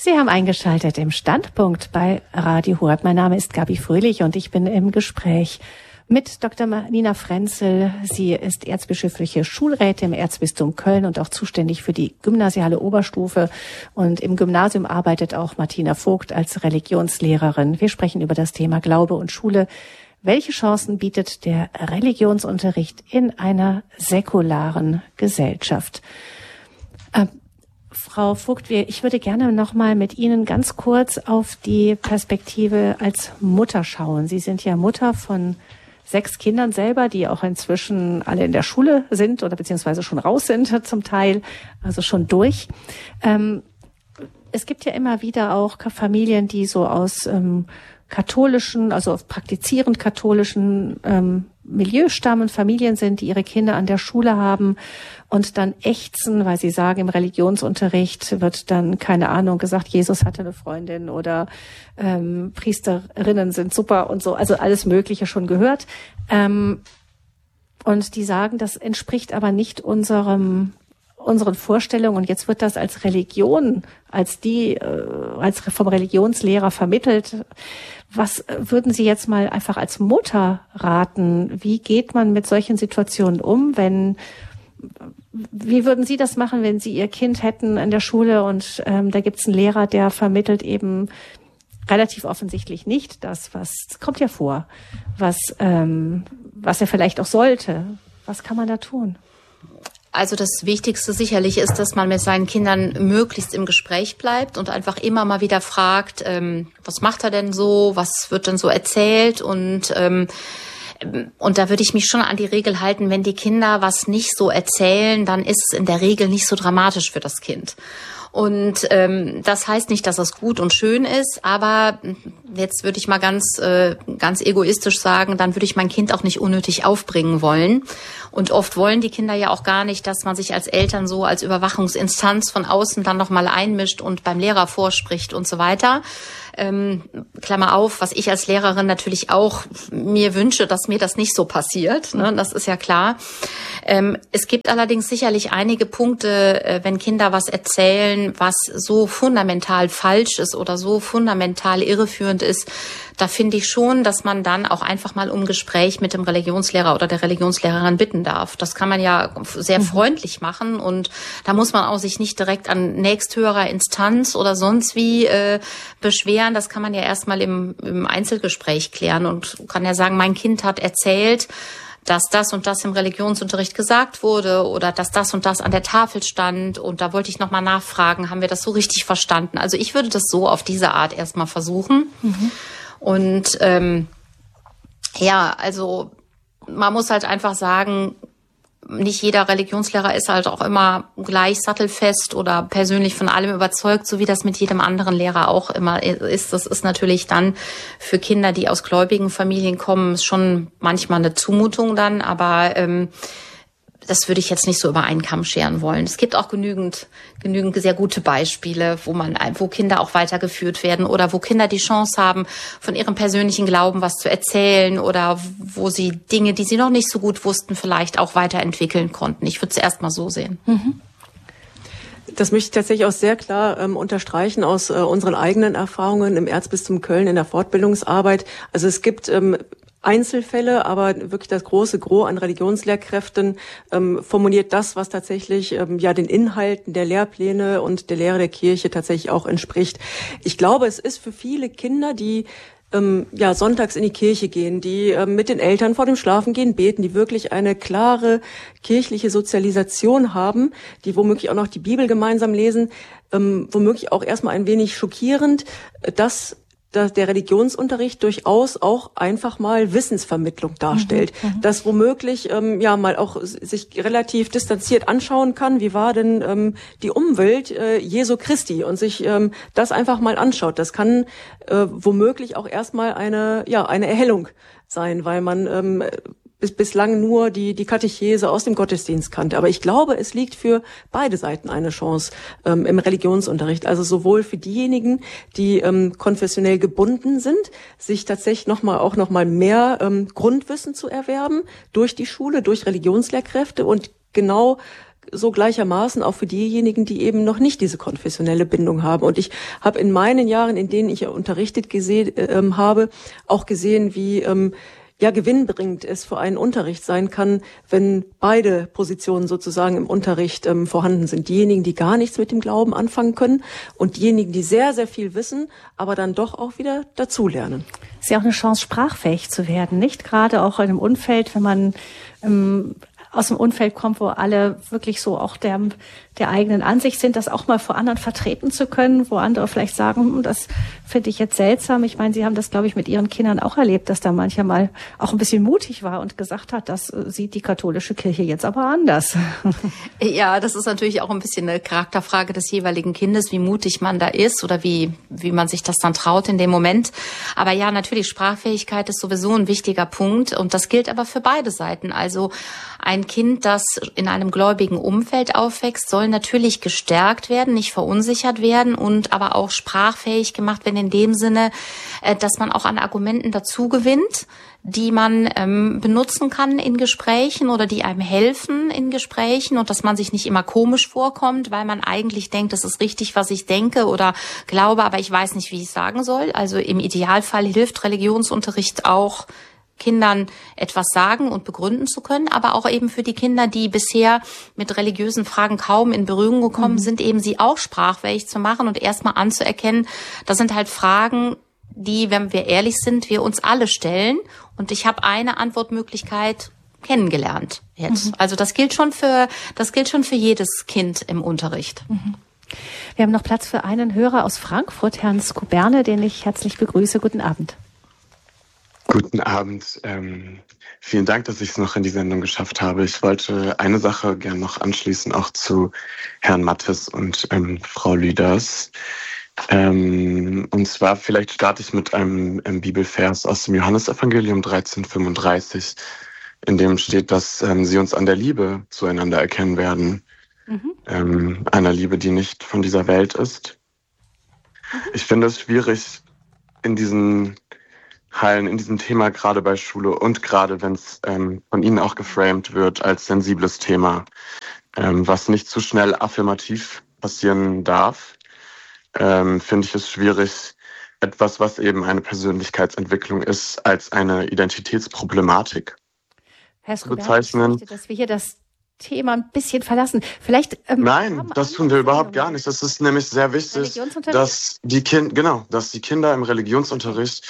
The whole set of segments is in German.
Sie haben eingeschaltet im Standpunkt bei Radio Horeb. Mein Name ist Gabi Fröhlich und ich bin im Gespräch mit Dr. Nina Frenzel. Sie ist erzbischöfliche Schulrätin im Erzbistum Köln und auch zuständig für die gymnasiale Oberstufe. Und im Gymnasium arbeitet auch Martina Vogt als Religionslehrerin. Wir sprechen über das Thema Glaube und Schule. Welche Chancen bietet der Religionsunterricht in einer säkularen Gesellschaft? Frau Vogt, ich würde gerne noch mal mit Ihnen ganz kurz auf die Perspektive als Mutter schauen. Sie sind ja Mutter von 6 Kindern selber, die auch inzwischen alle in der Schule sind oder beziehungsweise schon raus sind zum Teil, also schon durch. Es gibt ja immer wieder auch Familien, die so aus katholischen, also praktizierend katholischen Milieu stammen, Familien sind, die ihre Kinder an der Schule haben und dann ächzen, weil sie sagen, im Religionsunterricht wird dann, keine Ahnung, gesagt, Jesus hatte eine Freundin oder Priesterinnen sind super und so, also alles Mögliche schon gehört. Und die sagen, das entspricht aber nicht unseren Vorstellungen und jetzt wird das als Religion, als vom Religionslehrer vermittelt. Was würden Sie jetzt mal einfach als Mutter raten? Wie geht man mit solchen Situationen um, wie würden Sie das machen, wenn Sie Ihr Kind hätten in der Schule und da gibt's einen Lehrer, der vermittelt eben relativ offensichtlich nicht das, was kommt ja vor, was er vielleicht auch sollte. Was kann man da tun? Also das Wichtigste sicherlich ist, dass man mit seinen Kindern möglichst im Gespräch bleibt und einfach immer mal wieder fragt, was macht er denn so, was wird denn so erzählt und da würde ich mich schon an die Regel halten, wenn die Kinder was nicht so erzählen, dann ist es in der Regel nicht so dramatisch für das Kind. Und das heißt nicht, dass das gut und schön ist, aber jetzt würde ich mal ganz egoistisch sagen, dann würde ich mein Kind auch nicht unnötig aufbringen wollen. Und oft wollen die Kinder ja auch gar nicht, dass man sich als Eltern so als Überwachungsinstanz von außen dann nochmal einmischt und beim Lehrer vorspricht und so weiter. Klammer auf, was ich als Lehrerin natürlich auch mir wünsche, dass mir das nicht so passiert, ne? Das ist ja klar. Es gibt allerdings sicherlich einige Punkte, wenn Kinder was erzählen, was so fundamental falsch ist oder so fundamental irreführend ist, da finde ich schon, dass man dann auch einfach mal um Gespräch mit dem Religionslehrer oder der Religionslehrerin bitten darf. Das kann man ja sehr freundlich machen und da muss man auch sich nicht direkt an nächsthöherer Instanz oder sonst wie beschweren. Das kann man ja erstmal im Einzelgespräch klären und kann ja sagen, mein Kind hat erzählt, dass das und das im Religionsunterricht gesagt wurde oder dass das und das an der Tafel stand und da wollte ich nochmal nachfragen, haben wir das so richtig verstanden? Also ich würde das so auf diese Art erstmal versuchen. Und also man muss halt einfach sagen, nicht jeder Religionslehrer ist halt auch immer gleich sattelfest oder persönlich von allem überzeugt, so wie das mit jedem anderen Lehrer auch immer ist. Das ist natürlich dann für Kinder, die aus gläubigen Familien kommen, schon manchmal eine Zumutung dann, aber das würde ich jetzt nicht so über einen Kamm scheren wollen. Es gibt auch genügend sehr gute Beispiele, wo Kinder auch weitergeführt werden oder wo Kinder die Chance haben, von ihrem persönlichen Glauben was zu erzählen oder wo sie Dinge, die sie noch nicht so gut wussten, vielleicht auch weiterentwickeln konnten. Ich würde es erst mal so sehen. Das möchte ich tatsächlich auch sehr klar unterstreichen aus unseren eigenen Erfahrungen im Erzbistum Köln in der Fortbildungsarbeit. Also es gibt Einzelfälle, aber wirklich das große Gros an Religionslehrkräften formuliert das, was tatsächlich den Inhalten der Lehrpläne und der Lehre der Kirche tatsächlich auch entspricht. Ich glaube, es ist für viele Kinder, die sonntags in die Kirche gehen, die mit den Eltern vor dem Schlafengehen beten, die wirklich eine klare kirchliche Sozialisation haben, die womöglich auch noch die Bibel gemeinsam lesen, womöglich auch erstmal ein wenig schockierend, dass der Religionsunterricht durchaus auch einfach mal Wissensvermittlung darstellt, dass womöglich mal auch sich relativ distanziert anschauen kann, wie war denn die Umwelt Jesu Christi und sich das einfach mal anschaut. Das kann womöglich auch erstmal eine Erhellung sein, weil man bislang nur die Katechese aus dem Gottesdienst kannte. Aber ich glaube, es liegt für beide Seiten eine Chance im Religionsunterricht. Also sowohl für diejenigen, die konfessionell gebunden sind, sich tatsächlich noch mal mehr Grundwissen zu erwerben durch die Schule, durch Religionslehrkräfte und genau so gleichermaßen auch für diejenigen, die eben noch nicht diese konfessionelle Bindung haben. Und ich habe in meinen Jahren, in denen ich unterrichtet habe, auch gesehen, wie gewinnbringend es für einen Unterricht sein kann, wenn beide Positionen sozusagen im Unterricht vorhanden sind. Diejenigen, die gar nichts mit dem Glauben anfangen können und diejenigen, die sehr, sehr viel wissen, aber dann doch auch wieder dazulernen. Ist ja auch eine Chance, sprachfähig zu werden, nicht? Gerade auch in einem Umfeld, wenn man aus dem Umfeld kommt, wo alle wirklich so auch der eigenen Ansicht sind, das auch mal vor anderen vertreten zu können, wo andere vielleicht sagen, das finde ich jetzt seltsam. Ich meine, Sie haben das, glaube ich, mit Ihren Kindern auch erlebt, dass da mancher mal auch ein bisschen mutig war und gesagt hat, das sieht die katholische Kirche jetzt aber anders. Ja, das ist natürlich auch ein bisschen eine Charakterfrage des jeweiligen Kindes, wie mutig man da ist oder wie man sich das dann traut in dem Moment. Aber ja, natürlich, Sprachfähigkeit ist sowieso ein wichtiger Punkt und das gilt aber für beide Seiten. Also ein Kind, das in einem gläubigen Umfeld aufwächst, soll natürlich gestärkt werden, nicht verunsichert werden und aber auch sprachfähig gemacht werden in dem Sinne, dass man auch an Argumenten dazu gewinnt, die man benutzen kann in Gesprächen oder die einem helfen in Gesprächen und dass man sich nicht immer komisch vorkommt, weil man eigentlich denkt, das ist richtig, was ich denke oder glaube, aber ich weiß nicht, wie ich es sagen soll. Also im Idealfall hilft Religionsunterricht auch, Kindern etwas sagen und begründen zu können, aber auch eben für die Kinder, die bisher mit religiösen Fragen kaum in Berührung gekommen sind, eben sie auch sprachfähig zu machen und erstmal anzuerkennen, das sind halt Fragen, die, wenn wir ehrlich sind, wir uns alle stellen und ich habe eine Antwortmöglichkeit kennengelernt jetzt. Also das gilt schon für jedes Kind im Unterricht. Wir haben noch Platz für einen Hörer aus Frankfurt, Herrn Skuberne, den ich herzlich begrüße. Guten Abend. Guten Abend. Vielen Dank, dass ich es noch in die Sendung geschafft habe. Ich wollte eine Sache gerne noch anschließen, auch zu Herrn Mattes und Frau Lüders. Und zwar vielleicht starte ich mit einem Bibelvers aus dem Johannesevangelium 13,35, in dem steht, dass sie uns an der Liebe zueinander erkennen werden. Einer Liebe, die nicht von dieser Welt ist. Ich finde es schwierig, in diesem Thema, gerade bei Schule und gerade wenn es von Ihnen auch geframed wird als sensibles Thema, was nicht zu schnell affirmativ passieren darf, finde ich es schwierig, etwas, was eben eine Persönlichkeitsentwicklung ist, als eine Identitätsproblematik zu bezeichnen. Ich möchte, dass wir hier das Thema ein bisschen verlassen. Vielleicht Nein, das tun wir überhaupt gar nicht. Es ist nämlich sehr wichtig, dass die Kinder im Religionsunterricht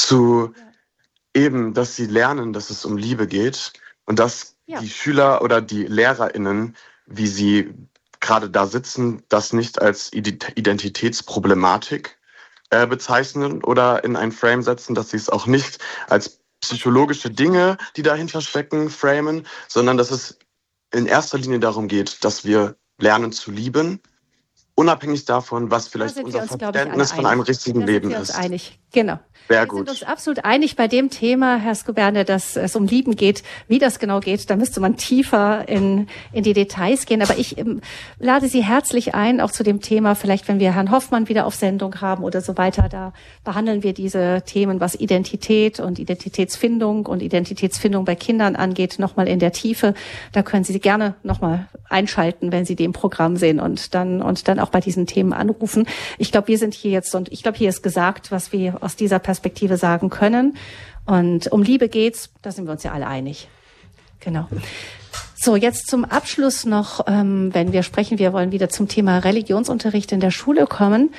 dass sie lernen, dass es um Liebe geht und dass die Schüler oder die LehrerInnen, wie sie gerade da sitzen, das nicht als Identitätsproblematik bezeichnen oder in ein Frame setzen, dass sie es auch nicht als psychologische Dinge, die dahinter stecken, framen, sondern dass es in erster Linie darum geht, dass wir lernen zu lieben, unabhängig davon, was vielleicht unser Verständnis von einem richtigen Leben ist. Einig. Genau. Sehr gut. Wir sind uns absolut einig bei dem Thema, Herr Skuberne, dass es um Lieben geht. Wie das genau geht, da müsste man tiefer in die Details gehen. Aber ich lade Sie herzlich ein, auch zu dem Thema, vielleicht wenn wir Herrn Hoffmann wieder auf Sendung haben oder so weiter, da behandeln wir diese Themen, was Identität und Identitätsfindung bei Kindern angeht, nochmal in der Tiefe. Da können Sie gerne nochmal einschalten, wenn Sie die im Programm sehen und dann auch bei diesen Themen anrufen. Ich glaube, wir sind hier jetzt und ich glaube, hier ist gesagt, was wir aus dieser Perspektive sagen können. Und um Liebe geht's, da sind wir uns ja alle einig. Genau. So, jetzt zum Abschluss noch, wenn wir sprechen, wir wollen wieder zum Thema Religionsunterricht in der Schule kommen.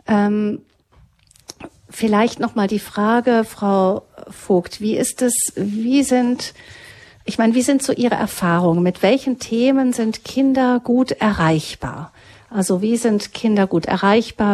Vielleicht noch mal die Frage, Frau Vogt, wie sind so Ihre Erfahrungen? Mit welchen Themen sind Kinder gut erreichbar? Also wie sind Kinder gut erreichbar?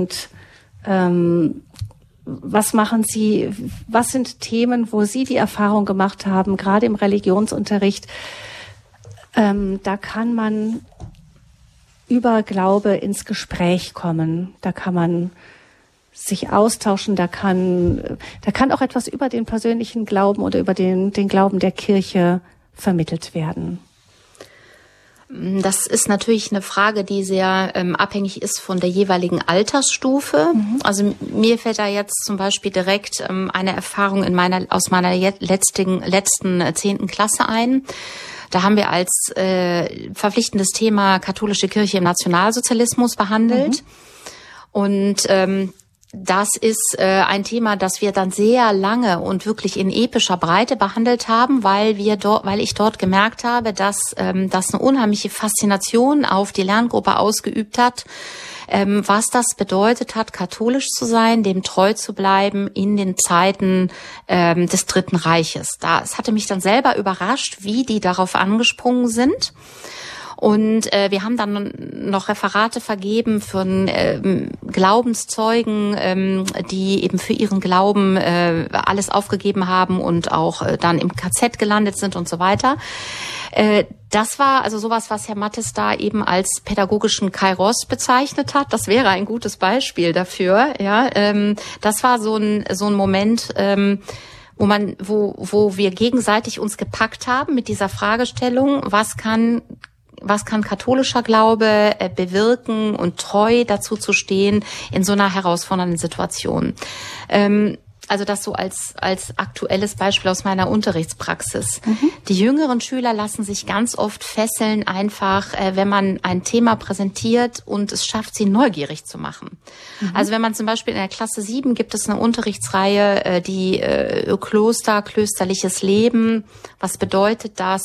Was machen Sie? Was sind Themen, wo Sie die Erfahrung gemacht haben, gerade im Religionsunterricht? Da kann man über Glaube ins Gespräch kommen. Da kann man sich austauschen. Da kann auch etwas über den persönlichen Glauben oder über den Glauben der Kirche vermittelt werden. Das ist natürlich eine Frage, die sehr abhängig ist von der jeweiligen Altersstufe. Also mir fällt da jetzt zum Beispiel direkt eine Erfahrung aus meiner letzten 10. Klasse ein. Da haben wir als verpflichtendes Thema katholische Kirche im Nationalsozialismus behandelt. Und das ist ein Thema, das wir dann sehr lange und wirklich in epischer Breite behandelt haben, weil ich dort gemerkt habe, dass das eine unheimliche Faszination auf die Lerngruppe ausgeübt hat, was das bedeutet hat, katholisch zu sein, dem treu zu bleiben in den Zeiten des Dritten Reiches. Es hatte mich dann selber überrascht, wie die darauf angesprungen sind. Und wir haben dann noch Referate vergeben für Glaubenszeugen, die eben für ihren Glauben alles aufgegeben haben und auch dann im KZ gelandet sind und so weiter. Das war also sowas, was Herr Mattes da eben als pädagogischen Kairos bezeichnet hat. Das wäre ein gutes Beispiel dafür. Ja, das war so ein Moment, wo wir gegenseitig uns gepackt haben mit dieser Fragestellung: Was kann katholischer Glaube bewirken und treu dazu zu stehen in so einer herausfordernden Situation? Also das so als aktuelles Beispiel aus meiner Unterrichtspraxis. Die jüngeren Schüler lassen sich ganz oft fesseln, einfach, wenn man ein Thema präsentiert und es schafft, sie neugierig zu machen. Also wenn man zum Beispiel in der Klasse 7 gibt es eine Unterrichtsreihe, die klösterliches Leben. Was bedeutet das?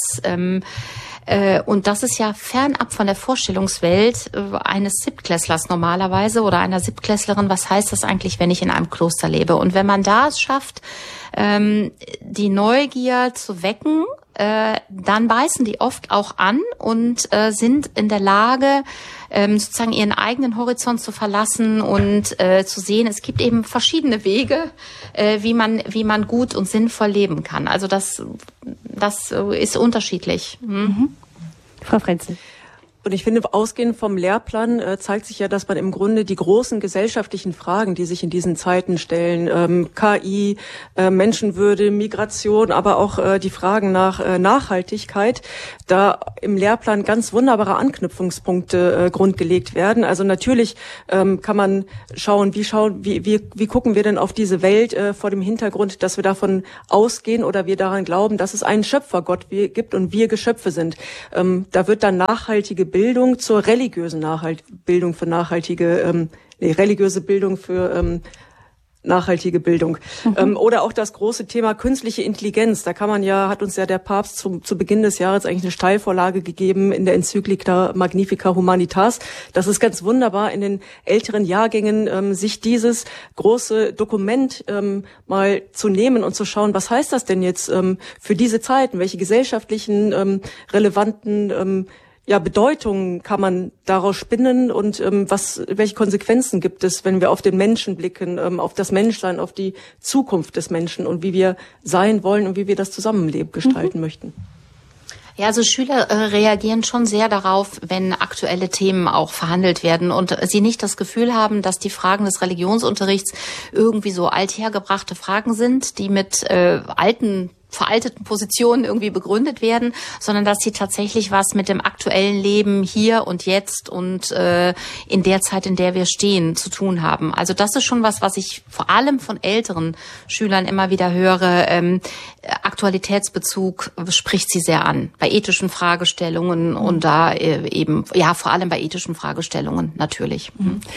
Und das ist ja fernab von der Vorstellungswelt eines Siebtklässlers normalerweise oder einer Siebtklässlerin. Was heißt das eigentlich, wenn ich in einem Kloster lebe? Und wenn man da es schafft, die Neugier zu wecken, dann beißen die oft auch an und sind in der Lage, sozusagen ihren eigenen Horizont zu verlassen und zu sehen, es gibt eben verschiedene Wege, wie man gut und sinnvoll leben kann. Also das ist unterschiedlich. Frau Frenzel. Und ich finde, ausgehend vom Lehrplan zeigt sich ja, dass man im Grunde die großen gesellschaftlichen Fragen, die sich in diesen Zeiten stellen, KI, Menschenwürde, Migration, aber auch die Fragen nach Nachhaltigkeit, da im Lehrplan ganz wunderbare Anknüpfungspunkte grundgelegt werden. Also natürlich kann man schauen, wie gucken wir denn auf diese Welt vor dem Hintergrund, dass wir davon ausgehen oder wir daran glauben, dass es einen Schöpfergott gibt und wir Geschöpfe sind. Da wird dann nachhaltige Bildung zur religiösen Bildung für nachhaltige, religiöse Bildung für nachhaltige Bildung. Oder auch das große Thema künstliche Intelligenz. Da hat uns ja der Papst zu Beginn des Jahres eigentlich eine Steilvorlage gegeben in der Enzyklika Magnifica Humanitas. Das ist ganz wunderbar, in den älteren Jahrgängen sich dieses große Dokument mal zu nehmen und zu schauen, was heißt das denn jetzt für diese Zeiten? Welche gesellschaftlichen relevanten Bedeutungen kann man daraus spinnen und welche Konsequenzen gibt es, wenn wir auf den Menschen blicken, auf das Menschsein, auf die Zukunft des Menschen und wie wir sein wollen und wie wir das Zusammenleben gestalten möchten? Ja, also Schüler reagieren schon sehr darauf, wenn aktuelle Themen auch verhandelt werden und sie nicht das Gefühl haben, dass die Fragen des Religionsunterrichts irgendwie so althergebrachte Fragen sind, die mit veralteten Positionen irgendwie begründet werden, sondern dass sie tatsächlich was mit dem aktuellen Leben hier und jetzt und in der Zeit, in der wir stehen, zu tun haben. Also das ist schon was ich vor allem von älteren Schülern immer wieder höre. Aktualitätsbezug spricht sie sehr an. Bei ethischen Fragestellungen und da eben, vor allem bei ethischen Fragestellungen natürlich.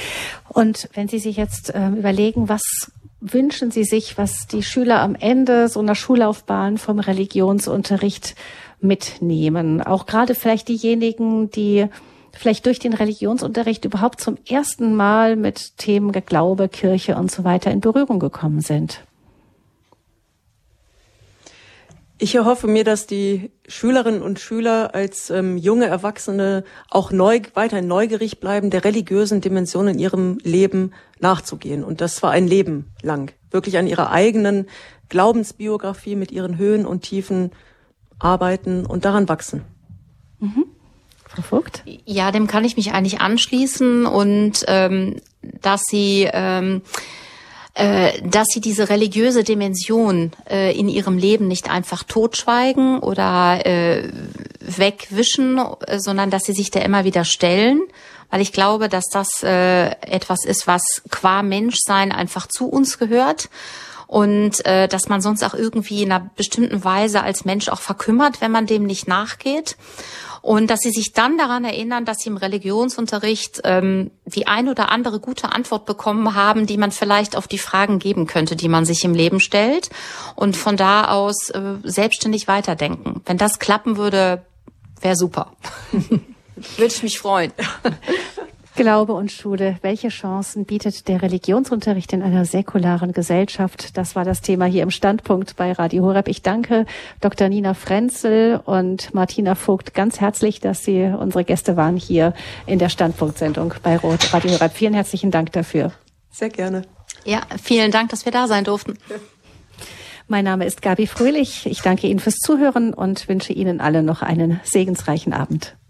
Und wenn Sie sich jetzt überlegen, was wünschen Sie sich, was die Schüler am Ende so einer Schullaufbahn vom Religionsunterricht mitnehmen? Auch gerade vielleicht diejenigen, die vielleicht durch den Religionsunterricht überhaupt zum ersten Mal mit Themen Glaube, Kirche und so weiter in Berührung gekommen sind. Ich erhoffe mir, dass die Schülerinnen und Schüler als junge Erwachsene auch weiterhin neugierig bleiben, der religiösen Dimension in ihrem Leben nachzugehen. Und das war ein Leben lang. Wirklich an ihrer eigenen Glaubensbiografie mit ihren Höhen und Tiefen arbeiten und daran wachsen. Frau Vogt? Ja, dem kann ich mich eigentlich anschließen und dass sie diese religiöse Dimension in ihrem Leben nicht einfach totschweigen oder wegwischen, sondern dass sie sich da immer wieder stellen, weil ich glaube, dass das etwas ist, was qua Menschsein einfach zu uns gehört und dass man sonst auch irgendwie in einer bestimmten Weise als Mensch auch verkümmert, wenn man dem nicht nachgeht. Und dass sie sich dann daran erinnern, dass sie im Religionsunterricht die ein oder andere gute Antwort bekommen haben, die man vielleicht auf die Fragen geben könnte, die man sich im Leben stellt. Und von da aus selbstständig weiterdenken. Wenn das klappen würde, wäre super. Würde ich mich freuen. Glaube und Schule. Welche Chancen bietet der Religionsunterricht in einer säkularen Gesellschaft? Das war das Thema hier im Standpunkt bei Radio Horeb. Ich danke Dr. Nina Frenzel und Martina Vogt ganz herzlich, dass Sie unsere Gäste waren hier in der Standpunktsendung bei Radio Horeb. Vielen herzlichen Dank dafür. Sehr gerne. Ja, vielen Dank, dass wir da sein durften. Mein Name ist Gabi Fröhlich. Ich danke Ihnen fürs Zuhören und wünsche Ihnen alle noch einen segensreichen Abend.